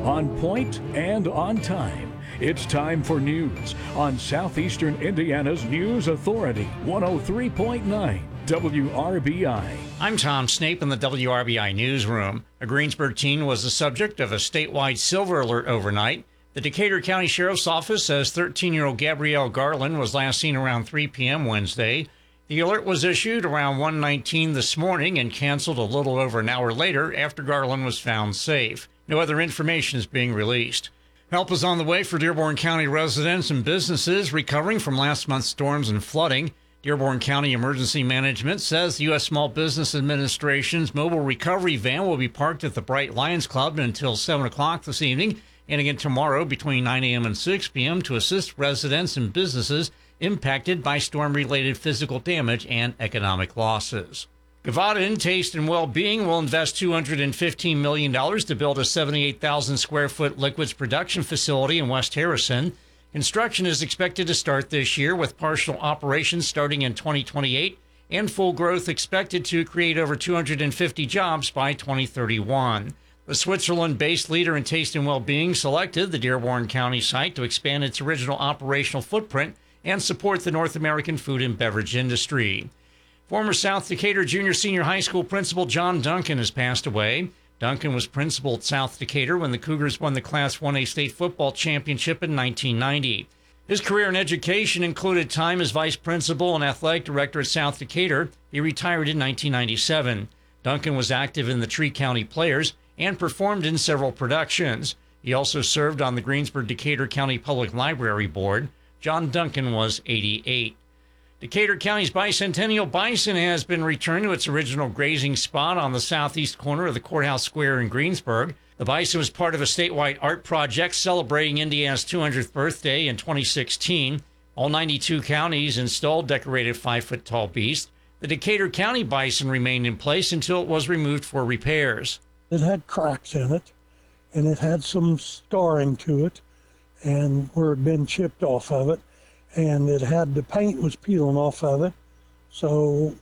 on point and on time. It's time for news on Southeastern Indiana's News Authority, 103.9 WRBI. I'm Tom Snape in the WRBI newsroom. A Greensburg teen was the subject of a statewide silver alert overnight. The Decatur County Sheriff's Office says 13-year-old Gabrielle Garland was last seen around 3 p.m. Wednesday. The alert was issued around 1:19 this morning and canceled a little over an hour later after Garland was found safe. No other information is being released. Help is on the way for Dearborn County residents and businesses recovering from last month's storms and flooding. Dearborn County Emergency Management says the U.S. Small Business Administration's mobile recovery van will be parked at the Bright Lions Club until 7 o'clock this evening and again tomorrow between 9 a.m. and 6 p.m. to assist residents and businesses impacted by storm-related physical damage and economic losses. Gavaden Taste and Wellbeing will invest $215 million to build a 78,000-square-foot liquids production facility in West Harrison. Construction is expected to start this year, with partial operations starting in 2028 and full growth expected to create over 250 jobs by 2031. The Switzerland-based leader in taste and well-being selected the Dearborn County site to expand its original operational footprint and support the North American food and beverage industry. Former South Decatur Junior-Senior High School principal John Duncan has passed away. Duncan was principal at South Decatur when the Cougars won the Class 1A state football championship in 1990. His career in education included time as vice principal and athletic director at South Decatur. He retired in 1997. Duncan was active in the Tree County Players and performed in several productions. He also served on the Greensburg-Decatur County Public Library Board. John Duncan was 88. Decatur County's bicentennial bison has been returned to its original grazing spot on the southeast corner of the Courthouse Square in Greensburg. The bison was part of a statewide art project celebrating Indiana's 200th birthday in 2016. All 92 counties installed decorated 5-foot-tall beasts. The Decatur County bison remained in place until it was removed for repairs. It had cracks in it, and it had some scarring to it, and where it had been chipped off of it, and it had the paint was peeling off of it. So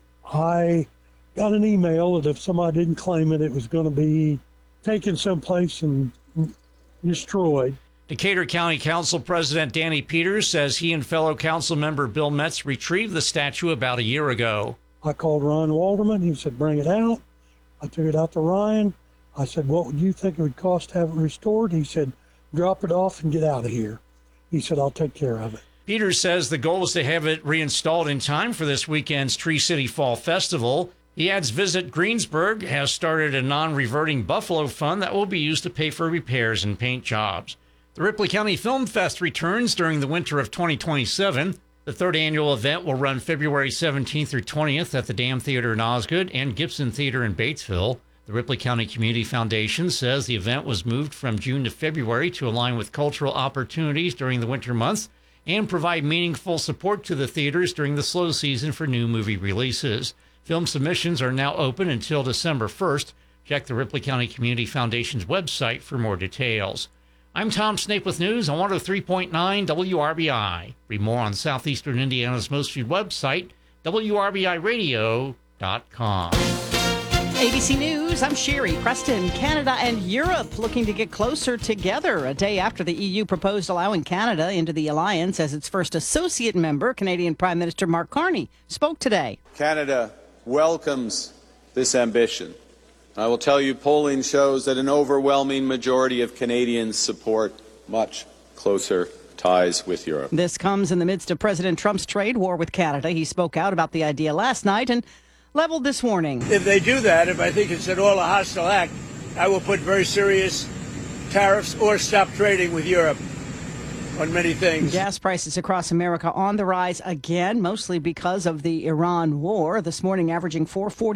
I got an email that if somebody didn't claim it, it was going to be taken someplace and destroyed. Decatur County Council President Danny Peters says he and fellow council member Bill Metz retrieved the statue about a year ago. I called Ryan Walderman. He said, bring it out. I took it out to Ryan. I said, what would you think it would cost to have it restored? He said, drop it off and get out of here. He said, I'll take care of it. Peters says the goal is to have it reinstalled in time for this weekend's Tree City Fall Festival. He adds Visit Greensburg has started a non-reverting Buffalo Fund that will be used to pay for repairs and paint jobs. The Ripley County Film Fest returns during the winter of 2027. The third annual event will run February 17th through 20th at the Dam Theater in Osgood and Gibson Theater in Batesville. The Ripley County Community Foundation says the event was moved from June to February to align with cultural opportunities during the winter months and provide meaningful support to the theaters during the slow season for new movie releases. Film submissions are now open until December 1st. Check the Ripley County Community Foundation's website for more details. I'm Tom Snape with news on 103.9 WRBI. Read more on Southeastern Indiana's most viewed website, WRBIRadio.com. ABC News, I'm Sherry Preston. Canada and Europe looking to get closer together. A day after the EU proposed allowing Canada into the alliance as its first associate member, Canadian Prime Minister Mark Carney spoke today. Canada welcomes this ambition. I will tell you, polling shows that an overwhelming majority of Canadians support much closer ties with Europe. This comes in the midst of President Trump's trade war with Canada. He spoke out about the idea last night and leveled this warning. If they do that, if I think it's at all a hostile act, I will put very serious tariffs or stop trading with Europe on many things. Gas prices across America on the rise again, mostly because of the Iran war. This morning averaging $4.40